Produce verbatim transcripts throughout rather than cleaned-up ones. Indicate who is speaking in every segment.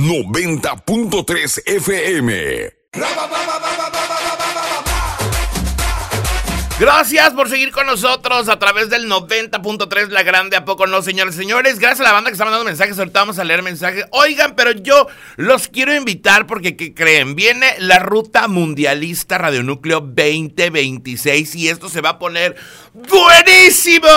Speaker 1: noventa punto tres F M.
Speaker 2: Gracias por seguir con nosotros a través del noventa punto tres La Grande, ¿a poco no, señores y señores? Gracias a la banda que está mandando mensajes, ahorita vamos a leer mensajes. Oigan, pero yo los quiero invitar porque, ¿qué creen? Viene la Ruta Mundialista Radionúcleo veinte veintiséis y esto se va a poner ¡buenísimo!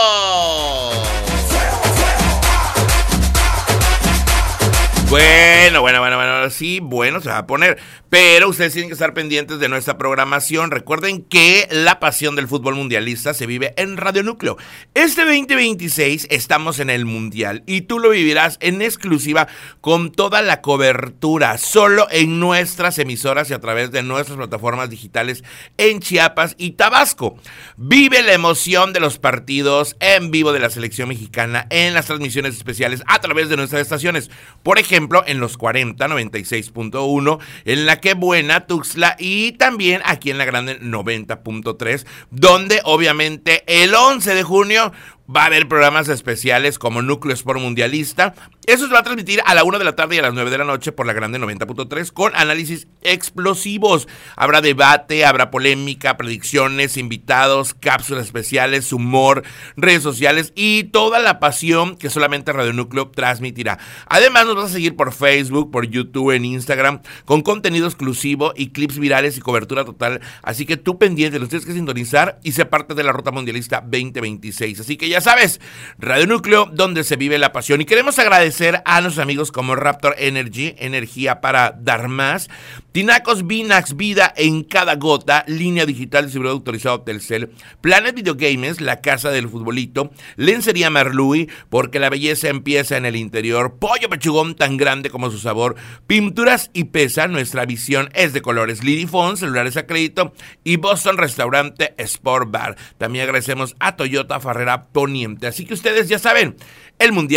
Speaker 2: Bueno, bueno, bueno, bueno, sí, bueno, se va a poner, pero ustedes tienen que estar pendientes de nuestra programación. Recuerden que la pasión del fútbol mundialista se vive en Radionúcleo. Este veinte veintiséis estamos en el Mundial y tú lo vivirás en exclusiva con toda la cobertura, solo en nuestras emisoras y a través de nuestras plataformas digitales en Chiapas y Tabasco. Vive la emoción de los partidos en vivo de la selección mexicana en las transmisiones especiales a través de nuestras estaciones. Por ejemplo, en los cuarenta, noventa y seis punto uno, en la que buena, Tuxtla, y también aquí en la Grande noventa punto tres, donde obviamente el once de junio va a haber programas especiales como Núcleo Sport Mundialista. Eso se va a transmitir a la una de la tarde y a las nueve de la noche por la Grande noventa punto tres con análisis explosivos. Habrá debate, habrá polémica, predicciones, invitados, cápsulas especiales, humor, redes sociales y toda la pasión que solamente Radionúcleo transmitirá. Además nos vas a seguir por Facebook, por YouTube, en Instagram, con contenido exclusivo y clips virales y cobertura total. Así que tú pendiente, los tienes que sintonizar y ser parte de la Ruta Mundialista veinte veintiséis. Así que ya sabes, Radionúcleo, donde se vive la pasión. Y queremos agradecer a nuestros amigos como Raptor Energy, energía para dar más, Tinacos Vinax, vida en cada gota, línea digital distribuidor autorizado Telcel, Planet Video Games, la casa del futbolito, Lencería Marlui, porque la belleza empieza en el interior, Pollo Pechugón, tan grande como su sabor, Pinturas y Pesa, nuestra visión es de colores, Lidifón, celulares a crédito, y Boston Restaurante Sport Bar. También agradecemos a Toyota Farrera Poniente. Así que ustedes ya saben, el Mundial